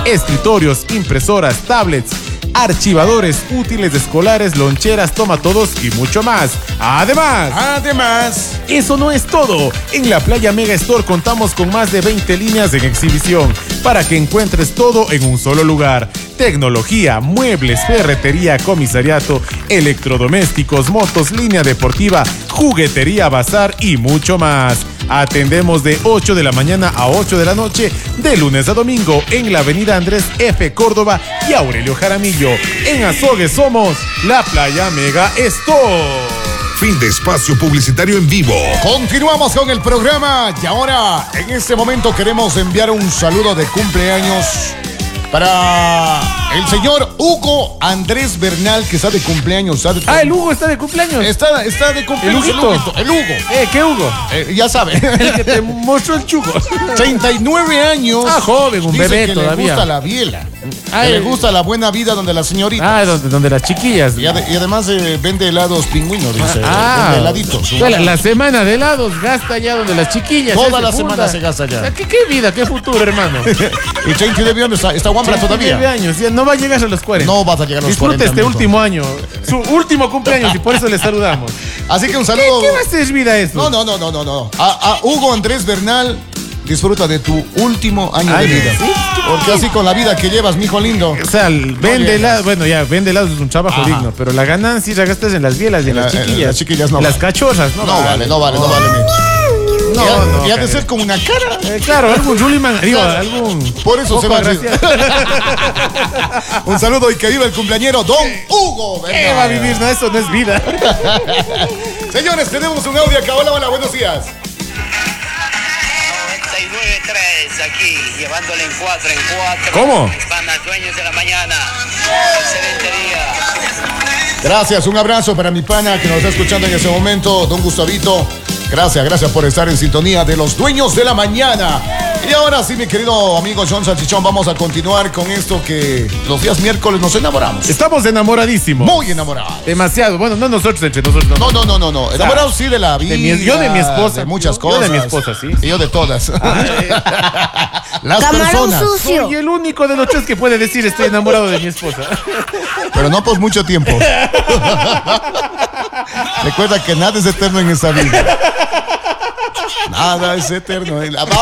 escritorios, impresoras, tablets, archivadores, útiles escolares, loncheras, tomatodos y mucho más. Además, eso no es todo. En la Playa Mega Store contamos con más de 20 líneas en exhibición para que encuentres todo en un solo lugar. Tecnología, muebles, ferretería, comisariato, electrodomésticos, motos, línea deportiva, juguetería, bazar y mucho más. Atendemos de 8 de la mañana a 8 de la noche, de lunes a domingo, en la avenida Andrés F. Córdoba y Aurelio Jaramillo. En Azogues somos la Playa Mega Store. Fin de espacio publicitario en vivo. Continuamos con el programa y ahora, en este momento, queremos enviar un saludo de cumpleaños para el señor Hugo Andrés Bernal, que está de cumpleaños. El Hugo está de cumpleaños. Está de cumpleaños. El Hugo. ¿Qué Hugo? Ya sabe. El que te mostró el chugo. 39 años. Joven, un dice bebé que todavía. Le gusta la biela. Le gusta la buena vida donde las señoritas. Donde las chiquillas. Y además vende helados pingüinos, dice. Vende heladitos. La semana de helados gasta ya donde las chiquillas. Toda la semana se gasta ya. ¿Qué vida? ¿Qué futuro, hermano? Y 39 años está Wambra todavía. 39 años, ya no va a llegar a los 40. No vas a llegar a los Disfrute 40. Disfrute este último año, su último cumpleaños, y por eso le saludamos. Así que un saludo. ¿Qué va a ser vida eso? No. A Hugo Andrés Bernal, disfruta de tu último año de vida. ¿Sí? Porque así con la vida que llevas, mijo lindo. O sea, vende helados, vende helados es un trabajo digno, pero la ganancia la gastas en las bielas y en las chiquillas. Las chiquillas no. Las cachorras, no vale. No, y ha de ser con una cara. Claro, algún Juliman, algún. Por eso se va a Un saludo y que viva el cumpleañero Don Hugo Bernal. ¿Qué va a vivir? No, eso no es vida. Señores, tenemos un audio acá. Hola, buenos días. 99.3 aquí, llevándole en 4 en 4. ¿Cómo? Panas, dueños de la mañana. Excelente día. Gracias, un abrazo para mi pana que nos está escuchando en ese momento, don Gustavito. Gracias por estar en sintonía de los dueños de la mañana. Y ahora sí, mi querido amigo John Salchichón, vamos a continuar con esto que los días miércoles nos enamoramos. Estamos enamoradísimos. Muy enamorados. Demasiado. Bueno, no nosotros entre nosotros. No. Enamorados sí de la vida. Yo de mi esposa. De muchas cosas. Yo de mi esposa, sí. Y yo de todas. Las Camarón personas. sucio. Soy el único de los tres que puede decir estoy enamorado de mi esposa. Pero no por mucho tiempo. Recuerda que nada es eterno en esta vida. Nada es eterno.